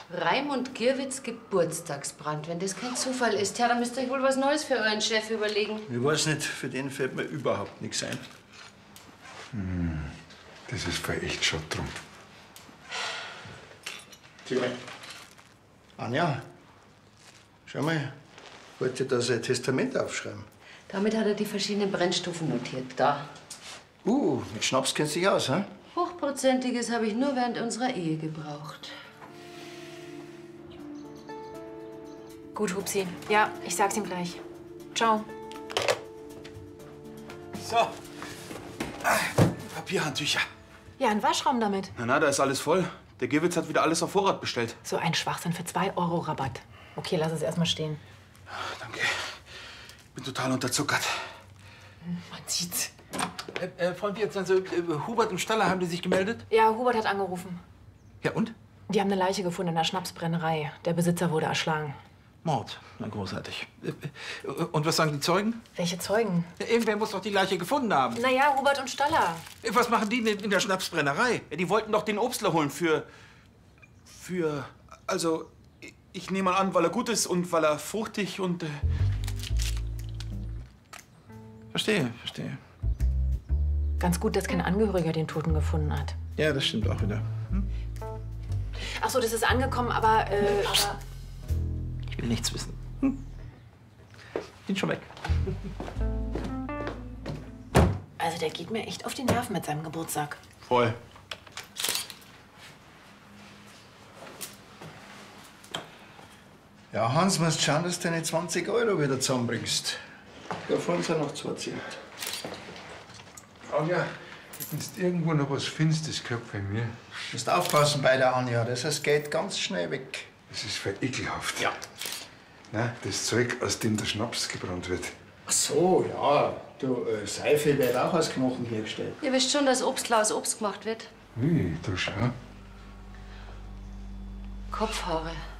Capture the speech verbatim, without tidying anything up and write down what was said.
Raimund Gierwitz Geburtstagsbrand. Wenn das kein Zufall ist, ja, dann müsst ihr euch wohl was Neues für euren Chef überlegen. Ich weiß nicht, für den fällt mir überhaupt nichts ein. Hm, das ist voll echt schade drum. Tja. Anja, schau mal, wollt ihr da sein Testament aufschreiben? Damit hat er die verschiedenen Brennstufen notiert. Da. Uh, mit Schnaps kennst du dich aus, hä? Hochprozentiges habe ich nur während unserer Ehe gebraucht. Gut, Hupsi. Ja, ich sag's ihm gleich. Ciao. So. Papierhandtücher. Ja, ein Waschraum damit. Na, na, da ist alles voll. Der Gierwitz hat wieder alles auf Vorrat bestellt. So ein Schwachsinn für zwei Euro Rabatt. Okay, lass es erstmal stehen. Danke. Bin total unterzuckert. Man sieht's. Äh, äh, Freund Wirtz, also, äh, Hubert und Staller, haben die sich gemeldet? Ja, Hubert hat angerufen. Ja, und? Die haben eine Leiche gefunden in der Schnapsbrennerei. Der Besitzer wurde erschlagen. Mord. Na, großartig. Äh, äh, und was sagen die Zeugen? Welche Zeugen? Ja, irgendwer muss doch die Leiche gefunden haben. Naja, Hubert und Staller. Äh, Was machen die denn in der Schnapsbrennerei? Ja, die wollten doch den Obstler holen für... für... Also, ich nehme mal an, weil er gut ist und weil er fruchtig und... Äh Verstehe, verstehe. Ganz gut, dass kein Angehöriger den Toten gefunden hat. Ja, das stimmt auch wieder. Hm? Ach so, das ist angekommen, aber... Äh, aber Ich will nichts wissen. Hm? Bin schon weg. also, der geht mir echt auf die Nerven mit seinem Geburtstag. Voll. Ja, Hans, musst schauen, dass du deine zwanzig Euro wieder zusammenbringst. Davon sind noch zwei Cent. Anja, wenn du irgendwo noch was findest, das gehört bei mir. Du musst aufpassen bei der Anja, das heißt, geht ganz schnell weg. Das ist voll ekelhaft. Ja. Na, das Zeug, aus dem der Schnaps gebrannt wird. Ach so, ja. Du, äh, Seife wird auch aus Knochen hergestellt. Ihr wisst schon, dass Obstler aus Obst gemacht wird. Ui, da schau. Kopfhaare.